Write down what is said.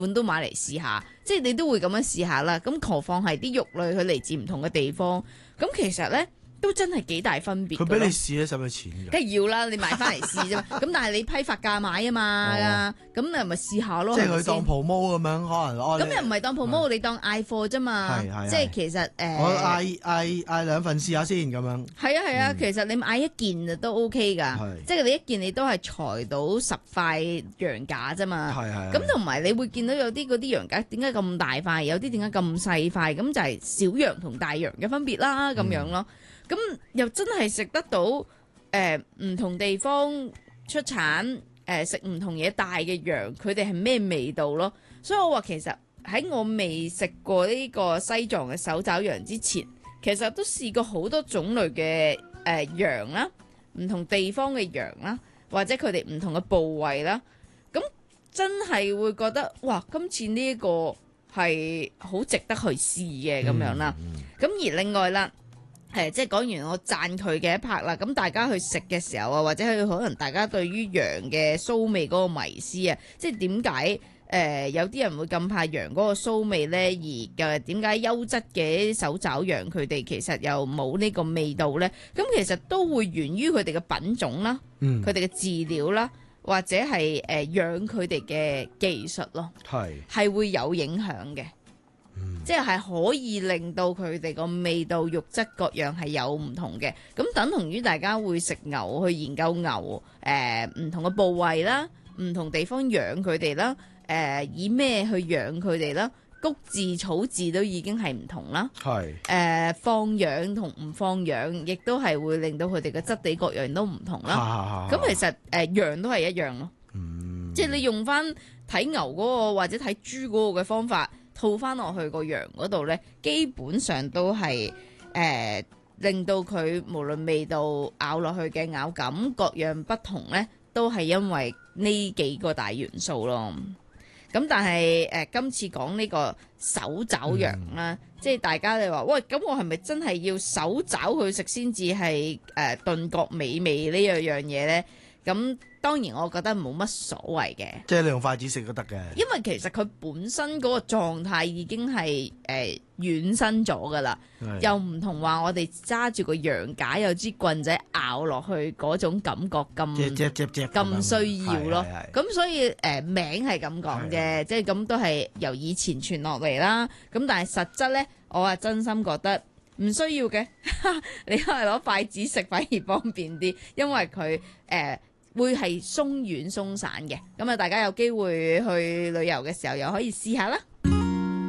本都買嚟試下，即係你都會咁樣試下啦。咁何況係啲肉類佢嚟自唔同嘅地方，咁其實咧都真係幾大分別。 佢俾你試咧，使唔使錢㗎？ 梗係要啦，你買翻嚟試啫嘛。咁但係你批發價買啊嘛，咁你咪試下咯。 即係佢當 promo 咁樣，可能咁又唔係當 promo，你當嗌貨啫嘛。即係其實我嗌2份試下先咁樣。 係啊係啊，其實你買一件就都 OK 㗎。即係你一件你都係裁到10塊羊架啫嘛。咁同埋你會見到有啲嗰啲羊架點解咁大塊，有啲點解咁細塊，咁就係小羊同大羊嘅分別啦，咁樣咯。咁又真係食得到唔同地方出產食唔同嘢大嘅羊，佢哋係咩味道咯？所以我話其實喺我未食過呢個西藏嘅手爪羊之前，其實都試過好多種類嘅羊啦，唔同地方嘅羊啦，或者佢哋唔同嘅部位啦，咁真係會覺得哇！今次呢一個係好值得去試嘅咁樣啦。咁而另外啦。即係講完我讚佢嘅一 part 啦，咁大家去食嘅時候啊，或者去可能大家對於羊嘅騷味嗰個迷思啊，即係點解有啲人會咁怕羊嗰個騷味呢？而點解優質嘅手爪羊佢哋其實又冇呢個味道呢？咁其實都會源於佢哋嘅品種啦，佢哋嘅飼料啦，或者係養佢哋嘅技術咯，係會有影響嘅。即係可以令到佢哋個味道、肉質各樣係有唔同嘅，咁等同於大家會食牛去研究牛唔同嘅部位啦，唔同地方養佢哋啦，以咩去養佢哋啦，谷飼、草飼都已經係唔同啦，放養同唔放養，亦都係會令到佢哋嘅質地各樣都唔同啦。咁其實羊都係一樣咯，即係你用翻睇牛嗰個或者睇豬嗰個嘅方法。套翻落去個羊嗰度呢，基本上都係令到佢無論味道咬落去嘅咬感各樣不同呢，都係因為呢幾個大元素咯。咁但係今次講呢個手爪羊啦，即係大家你話喂，咁我係咪真係要手爪去食先至係頓覺美味呢樣嘢呢？咁當然我覺得冇乜所謂嘅， 即係你用筷子食都得嘅。因為其實佢本身嗰個狀態已經係軟身咗噶啦，又唔同話我哋揸住個羊架有支棍仔咬落去嗰種感覺咁需要咯。咁所以名係咁講啫，即係咁都係由以前傳落嚟啦。咁但係實質呢，我係真心覺得唔需要嘅，你係攞筷子食反而方便啲，因為佢會係鬆軟鬆散嘅。咁啊，大家有機會去旅遊嘅時候又可以試下啦。